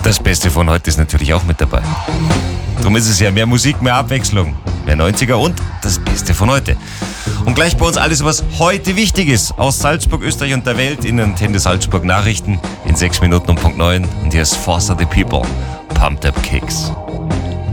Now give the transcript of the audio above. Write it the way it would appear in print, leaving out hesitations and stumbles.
das Beste von heute ist natürlich auch mit dabei. Darum ist es ja mehr Musik, mehr Abwechslung, mehr 90er und das Beste von heute. Und gleich bei uns alles, was heute wichtig ist, aus Salzburg, Österreich und der Welt in den Antenne Salzburg Nachrichten in 6 Minuten um Punkt 9. Und hier ist Foster the People, Pumped Up Kicks.